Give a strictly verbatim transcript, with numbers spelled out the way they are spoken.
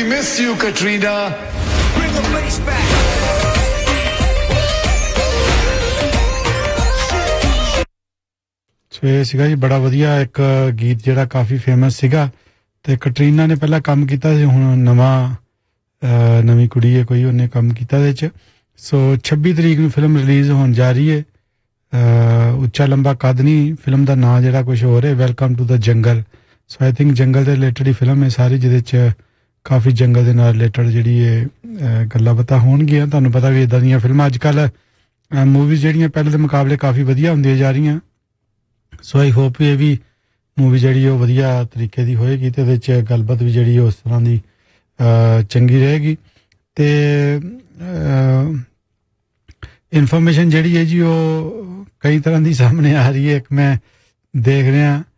miss you, Katrina. Bring the bass back. ਸੋ ਇਹ ਸੀਗਾ ਜੀ ਬੜਾ ਵਧੀਆ ਇੱਕ ਗੀਤ ਜਿਹੜਾ ਕਾਫੀ ਫੇਮਸ ਸੀਗਾ ਤੇ ਕਟਰੀਨਾ ਨੇ ਪਹਿਲਾਂ ਕੰਮ ਕੀਤਾ ਸੀ ਹੁਣ ਨਵਾਂ ਨਵੀਂ ਕੁੜੀ ਹੈ ਕੋਈ ਉਹਨੇ ਕੰਮ ਕੀਤਾ ਇਹਦੇ 'ਚ ਸੋ ਛੱਬੀ ਤਰੀਕ ਨੂੰ ਫਿਲਮ ਰਿਲੀਜ਼ ਹੋਣ ਜਾ ਰਹੀ ਹੈ ਉੱਚਾ ਲੰਬਾ ਕੱਦ ਨਹੀਂ ਫਿਲਮ ਦਾ ਨਾਂ ਜਿਹੜਾ ਕੁਝ ਹੋਰ ਹੈ ਵੈਲਕਮ ਟੂ ਦਾ ਜੰਗਲ ਸੋ ਆਈ ਥਿੰਕ ਜੰਗਲ ਦੇ ਰਿਲੇਟਡ ਹੀ ਫਿਲਮ ਹੈ ਸਾਰੀ ਜਿਹਦੇ 'ਚ ਕਾਫੀ ਜੰਗਲ ਦੇ ਨਾਲ ਰਿਲੇਟਡ ਜਿਹੜੀ ਇਹ ਗੱਲਾਂ ਬਾਤਾਂ ਹੋਣਗੀਆਂ ਤੁਹਾਨੂੰ ਪਤਾ ਵੀ ਇੱਦਾਂ ਦੀਆਂ ਫਿਲਮਾਂ ਅੱਜ ਕੱਲ੍ਹ ਮੂਵੀਜ਼ ਜਿਹੜੀਆਂ ਪਹਿਲੇ ਦੇ ਮੁਕਾਬਲੇ ਕਾਫੀ ਵਧੀਆ ਹੁੰਦੀਆਂ ਜਾ ਰਹੀਆਂ ਸੋ ਆਈ ਹੋਪ ਇਹ ਵੀ ਮੂਵੀ ਜਿਹੜੀ ਉਹ ਵਧੀਆ ਤਰੀਕੇ ਦੀ ਹੋਏਗੀ ਅਤੇ ਉਹਦੇ 'ਚ ਗੱਲਬਾਤ ਵੀ ਜਿਹੜੀ ਉਸ ਤਰ੍ਹਾਂ ਦੀ ਚੰਗੀ ਰਹੇਗੀ ਅਤੇ ਇਨਫੋਰਮੇਸ਼ਨ ਜਿਹੜੀ ਹੈ ਜੀ ਉਹ ਕਈ ਤਰ੍ਹਾਂ ਦੀ ਸਾਹਮਣੇ ਆ ਰਹੀ ਹੈ ਇੱਕ ਮੈਂ ਦੇਖ ਰਿਹਾ